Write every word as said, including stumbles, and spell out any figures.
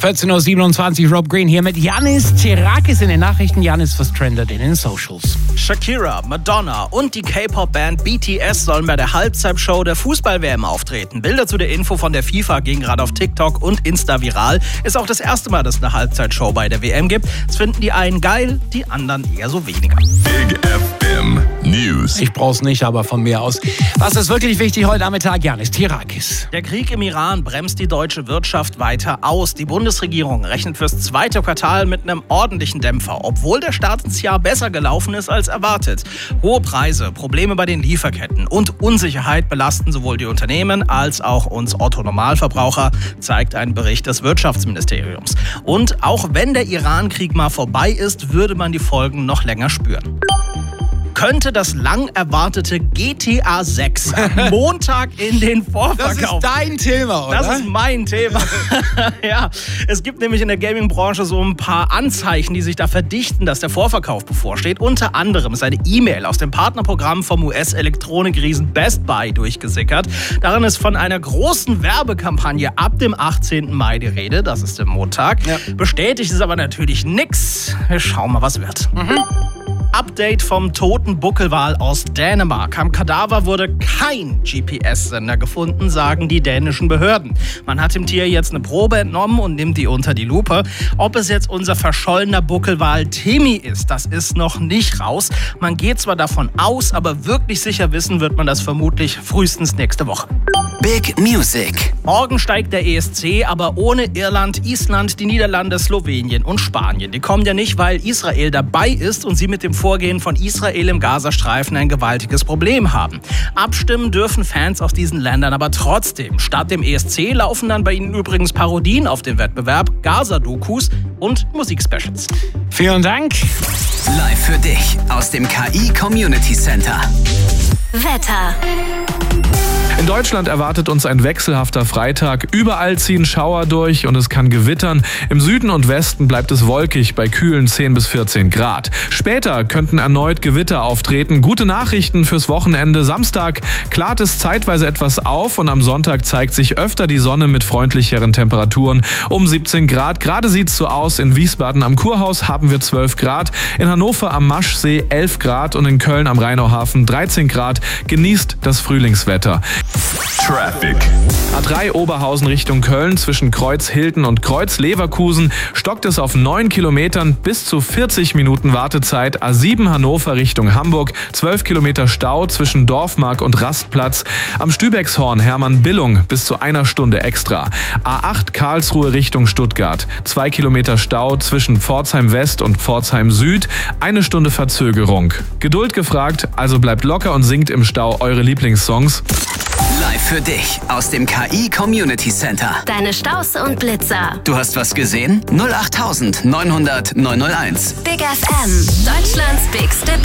vierzehn Uhr siebenundzwanzig, Rob Green hier mit Yannis Tserakis in den Nachrichten. Yannis, was trendet in den Socials? Shakira, Madonna und die K-Pop-Band B T S sollen bei der Halbzeitshow der Fußball-W M auftreten. Bilder zu der Info von der FIFA gehen gerade auf TikTok und Insta viral. Ist auch das erste Mal, dass es eine Halbzeitshow bei der W M gibt. Das finden die einen geil, die anderen eher so weniger. Big F M News. Ich brauch's nicht, aber von mir aus. Was ist wirklich wichtig heute Nachmittag? Yannis Tserakis. Der Krieg im Iran bremst die deutsche Wirtschaft weiter aus. Die Bundesregierung rechnet fürs zweite Quartal mit einem ordentlichen Dämpfer, obwohl der Start ins Jahr besser gelaufen ist als erwartet. Hohe Preise, Probleme bei den Lieferketten und Unsicherheit belasten sowohl die Unternehmen als auch uns Otto-Normalverbraucher, zeigt ein Bericht des Wirtschaftsministeriums. Und auch wenn der Iran-Krieg mal vorbei ist, würde man die Folgen noch länger spüren. Könnte das lang erwartete G T A sechs am Montag in den Vorverkauf. Das ist dein Thema, oder? Das ist mein Thema. Ja, es gibt nämlich in der Gaming-Branche so ein paar Anzeichen, die sich da verdichten, dass der Vorverkauf bevorsteht. Unter anderem ist eine E-Mail aus dem Partnerprogramm vom U S-Elektronikriesen Best Buy durchgesickert. Darin ist von einer großen Werbekampagne ab dem achtzehnten Mai die Rede. Das ist der Montag. Ja. Bestätigt ist aber natürlich nichts. Wir schauen mal, was wird. Mhm. Update vom toten Buckelwal aus Dänemark. Am Kadaver wurde kein G P S-Sender gefunden, sagen die dänischen Behörden. Man hat dem Tier jetzt eine Probe entnommen und nimmt die unter die Lupe. Ob es jetzt unser verschollener Buckelwal Timmy ist, das ist noch nicht raus. Man geht zwar davon aus, aber wirklich sicher wissen wird man das vermutlich frühestens nächste Woche. Big Music. Morgen steigt der E S C, aber ohne Irland, Island, die Niederlande, Slowenien und Spanien. Die kommen ja nicht, weil Israel dabei ist und sie mit dem Vorgehen von Israel im Gazastreifen ein gewaltiges Problem haben. Abstimmen dürfen Fans aus diesen Ländern aber trotzdem. Statt dem E S C laufen dann bei ihnen übrigens Parodien auf dem Wettbewerb, Gaza-Dokus und Musikspecials. Vielen Dank. Live für dich aus dem K I Community Center. Wetter. In Deutschland erwartet uns ein wechselhafter Freitag. Überall ziehen Schauer durch und es kann gewittern. Im Süden und Westen bleibt es wolkig bei kühlen zehn bis vierzehn Grad. Später könnten erneut Gewitter auftreten. Gute Nachrichten fürs Wochenende. Samstag klart es zeitweise etwas auf und am Sonntag zeigt sich öfter die Sonne mit freundlicheren Temperaturen um siebzehn Grad. Gerade sieht es so aus. In Wiesbaden am Kurhaus haben wir zwölf Grad. In Hannover am Maschsee elf Grad und in Köln am Rheinauhafen dreizehn Grad. Genießt das Frühlingswetter. Traffic. A drei Oberhausen Richtung Köln zwischen Kreuz-Hilden und Kreuz-Leverkusen stockt es auf neun Kilometern bis zu vierzig Minuten Wartezeit. A sieben Hannover Richtung Hamburg, zwölf Kilometer Stau zwischen Dorfmark und Rastplatz. Am Stübexhorn Hermann-Billung bis zu einer Stunde extra. A acht Karlsruhe Richtung Stuttgart, zwei Kilometer Stau zwischen Pforzheim West und Pforzheim Süd, eine Stunde Verzögerung. Geduld gefragt, also bleibt locker und singt im Stau eure Lieblingssongs. Live für dich aus dem K I Community Center. Deine Staus und Blitzer. Du hast was gesehen? null acht neunhundert neunhundert neunhunderteins. Big F M. Deutschlands bigste